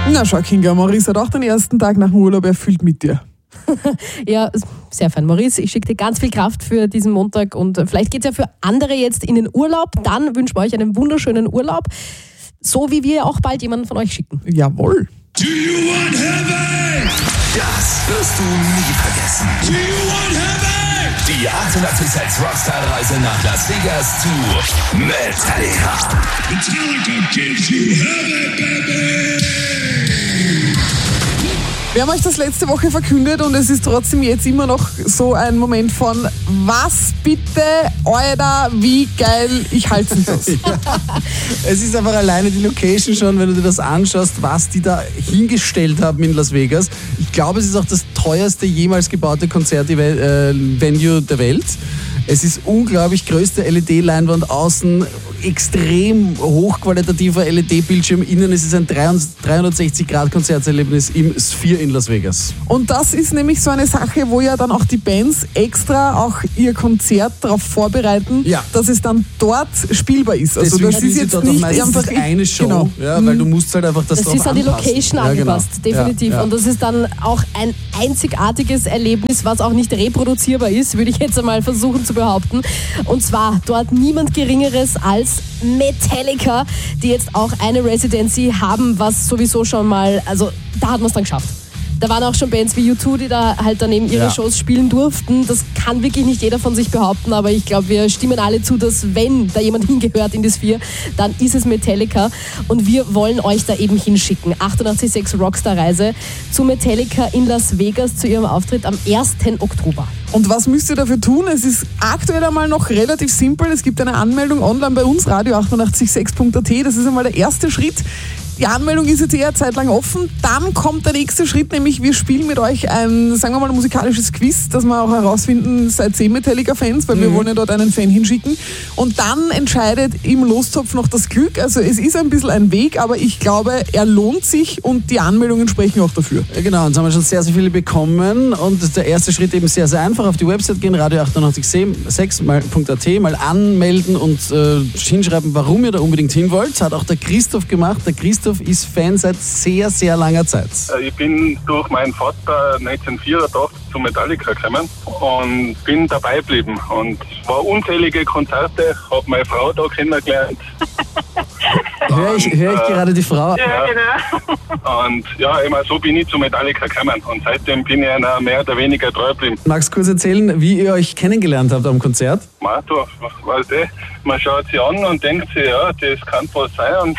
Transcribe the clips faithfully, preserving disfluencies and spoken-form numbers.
Na schau, Kinga, Maurice hat auch den ersten Tag nach dem Urlaub erfüllt mit dir. Ja, sehr fein. Maurice, ich schicke dir ganz viel Kraft für diesen Montag und vielleicht geht es ja für andere jetzt in den Urlaub. Dann wünschen wir euch einen wunderschönen Urlaub, so wie wir auch bald jemanden von euch schicken. Jawohl. Do you want heaven? Das wirst du nie vergessen. Do you want heaven? Die achtundachtzig Komma sechs Rockstar-Reise nach Las Vegas zu Metallica. Metallica gives you heaven, baby! Wir haben euch das letzte Woche verkündet und es ist trotzdem jetzt immer noch so ein Moment von was bitte, Alter, wie geil, ich halte es nicht aus. Ja. Es ist einfach alleine die Location schon, wenn du dir das anschaust, was die da hingestellt haben in Las Vegas. Ich glaube, es ist auch das teuerste jemals gebaute Konzert-Venue der Welt. Es ist unglaublich, größte L E D-Leinwand außen, extrem hochqualitativer L E D-Bildschirm innen. Es ist ein dreihundertsechzig Grad Konzerterlebnis im Sphere in Las Vegas. Und das ist nämlich so eine Sache, wo ja dann auch die Bands extra auch ihr Konzert darauf vorbereiten, ja. dass es dann dort spielbar ist. Also deswegen das ist jetzt dort nicht einfach eine Show, genau. ja, weil du musst halt einfach das, das ist an die Location ja, angepasst, genau. definitiv. Ja, ja. Und das ist dann auch ein einzigartiges Erlebnis, was auch nicht reproduzierbar ist, würde ich jetzt einmal versuchen zu behaupten. Und zwar dort niemand Geringeres als Metallica, die jetzt auch eine Residency haben, was sowieso schon mal, also da hat man es dann geschafft. Da waren auch schon Bands wie U zwei, die da halt daneben ihre ja. Shows spielen durften. Das kann wirklich nicht jeder von sich behaupten, aber ich glaube, wir stimmen alle zu, dass wenn da jemand hingehört in die Sphere, dann ist es Metallica. Und wir wollen euch da eben hinschicken. achtundachtzig Komma sechs Rockstar-Reise zu Metallica in Las Vegas zu ihrem Auftritt am ersten Oktober. Und was müsst ihr dafür tun? Es ist aktuell einmal noch relativ simpel. Es gibt eine Anmeldung online bei uns, radio achtundachtzig Komma sechs punkt a t. Das ist einmal der erste Schritt. Die Anmeldung ist jetzt eher zeitlang offen. Dann kommt der nächste Schritt, nämlich wir spielen mit euch ein, sagen wir mal, ein musikalisches Quiz, dass wir auch herausfinden, seid ihr Metallica-Fans, weil mhm. wir wollen ja dort einen Fan hinschicken. Und dann entscheidet im Lostopf noch das Glück. Also es ist ein bisschen ein Weg, aber ich glaube, er lohnt sich und die Anmeldungen sprechen auch dafür. Ja, genau, und haben wir schon sehr, sehr viele bekommen. Und der erste Schritt eben sehr, sehr einfach. Auf die Website gehen, radio achtundachtzig Komma sechs punkt a t, mal anmelden und äh, hinschreiben, warum ihr da unbedingt hin wollt. Hat auch der Christoph gemacht. Der Christoph ist Fan seit sehr, sehr langer Zeit. Ich bin durch meinen Vater neunzehnhundertvierundachtzig zu Metallica gekommen und bin dabei geblieben. Und war unzählige Konzerte, habe meine Frau da kennengelernt. Höre ich, hör ich äh, gerade die Frau? Ja, genau. Und ja, immer so bin ich zu Metallica gekommen. Und seitdem bin ich einer mehr oder weniger treu geblieben. Magst du kurz erzählen, wie ihr euch kennengelernt habt am Konzert? Man, du, weißt du, man schaut sie an und denkt sich, ja, das kann was sein. Und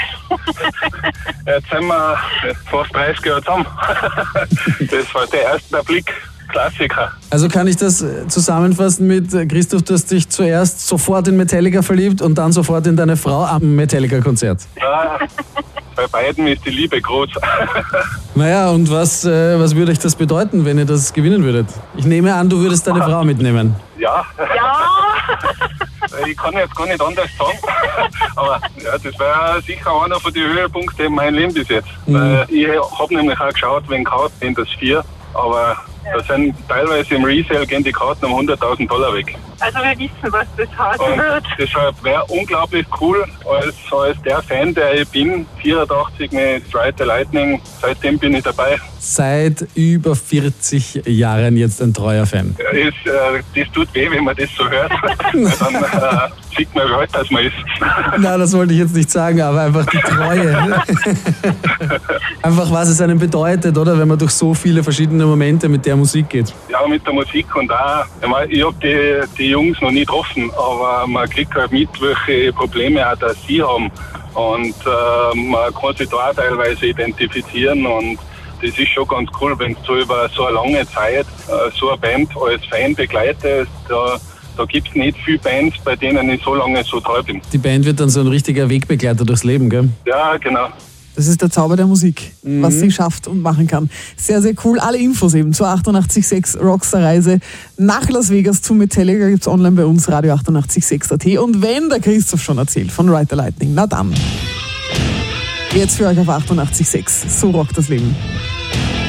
jetzt sind wir fast dreißig Jahre zusammen. Das war der erste Blick. Klassiker. Also kann ich das zusammenfassen mit, Christoph, du hast dich zuerst sofort in Metallica verliebt und dann sofort in deine Frau am Metallica-Konzert? Ja, bei beiden ist die Liebe groß. Naja, und was, äh, was würde euch das bedeuten, wenn ihr das gewinnen würdet? Ich nehme an, du würdest deine Frau mitnehmen. Ja. Ja. Ich kann jetzt gar nicht anders sagen, aber ja, das war sicher einer von den Höhepunkten in meinem Leben bis jetzt. Mhm. Ich habe nämlich auch geschaut, wenn Karten in das Sphere, aber da sind teilweise im Resale gehen die Karten um hunderttausend Dollar weg. Also wir wissen, was das heißt wird. Deshalb wäre unglaublich cool, als, als der Fan, der ich bin, vierundachtzig mit Ride the Lightning, seitdem bin ich dabei. Seit über vierzig Jahren jetzt ein treuer Fan. Ja, das, äh, das tut weh, wenn man das so hört. Dann äh, sieht man, wie alt das man ist. Nein, das wollte ich jetzt nicht sagen, aber einfach die Treue. Einfach, was es einem bedeutet, oder? Wenn man durch so viele verschiedene Momente mit der Musik geht. Ja, mit der Musik und auch, ich, mein, ich habe die, die Jungs noch nie getroffen, aber man kriegt halt mit, welche Probleme auch das sie haben. Und äh, man kann sich da auch teilweise identifizieren und das ist schon ganz cool, wenn du über so eine lange Zeit äh, so eine Band als Fan begleitest. Da, da gibt es nicht viele Bands, bei denen ich so lange so treu bin. Die Band wird dann so ein richtiger Wegbegleiter durchs Leben, gell? Ja, genau. Das ist der Zauber der Musik, mhm. was sie schafft und machen kann. Sehr, sehr cool. Alle Infos eben zur achtundachtzig Komma sechs Rockstar-Reise nach Las Vegas zu Metallica gibt es online bei uns, radio achtundachtzig Komma sechs punkt a t. Und wenn der Christoph schon erzählt von Ride the Lightning, na dann. Jetzt für euch auf achtundachtzig Komma sechs. So rockt das Leben.